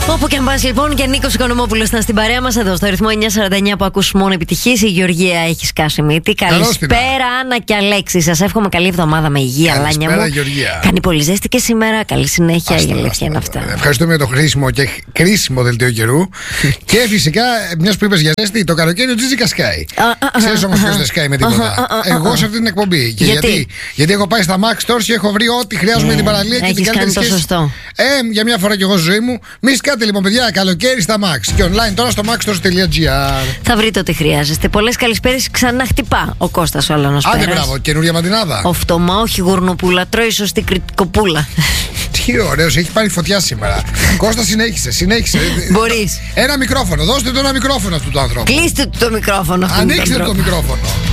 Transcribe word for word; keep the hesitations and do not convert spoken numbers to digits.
Όπου και αν πας λοιπόν, και Νίκος Οικονομόπουλος ήταν στην παρέα μας εδώ στο ρυθμό εννιά σαράντα εννιά που ακούς μόνο επιτυχίες. Η Γεωργία έχει σκάσει μύτη. Καλησπέρα, Άννα και Αλέξη. Σας εύχομαι καλή εβδομάδα με υγεία, Λάνια μου. Γεωργία. Κάνει πολύ ζέστη και σήμερα. Καλή συνέχεια. Η αλήθεια είναι αυτά. Ευχαριστούμε για το χρήσιμο και κρίσιμο δελτίο καιρού. Και φυσικά, μια που είπες για ζέστη, το καλοκαίρι ο Τζίτζικα σκάει. Ξέρεις όμως ποιος δεν σκάει με τίποτα? Εγώ σε αυτή την εκπομπή. Και γιατί? Γιατί έχω πάει στα Max Stores και έχω βρει ό,τι χρειάζομαι για την παραλία και την καλύτερη σχέση. Ε, για μια φορά κι εγώ στη ζωή μου. Μη σκάτε λοιπόν, παιδιά, καλοκαίρι στα Max. Και online τώρα στο maxstores.gr. Θα βρείτε ό,τι χρειάζεστε. Πολλές καλησπέρες. Ξανά χτυπά ο Κώστας Όλανος. Άντε, μπράβο, καινούρια μαντινάδα. Ο φτωμά, όχι γουρνοπούλα. Τρώει σωστή κριτικοπούλα. Τι ωραίος, έχει πάρει φωτιά σήμερα. Κώστα, συνέχισε, συνέχισε. Μπορείς. Ένα μικρόφωνο, δώστε το ένα μικρόφωνο αυτού του ανθρώπου. Κλείστε το μικρόφωνο. Ανοίξτε το μικρόφωνο.